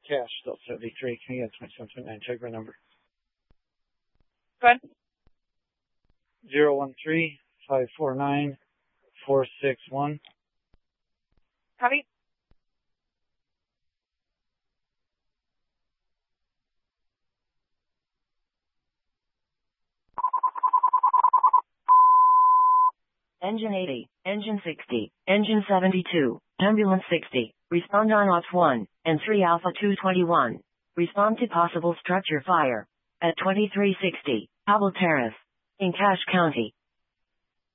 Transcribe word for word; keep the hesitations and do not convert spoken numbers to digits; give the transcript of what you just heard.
Cash, Delta seventy-three. Can you get twenty-seven twenty-nine check run number? Go ahead. Zero one three five four nine four six one. Copy. Engine eighty, Engine sixty, Engine seventy-two, Ambulance sixty, respond on Ops one, and three Alpha two twenty-one. Respond to possible structure fire at twenty-three sixty, Hubble Terrace, in Cache County.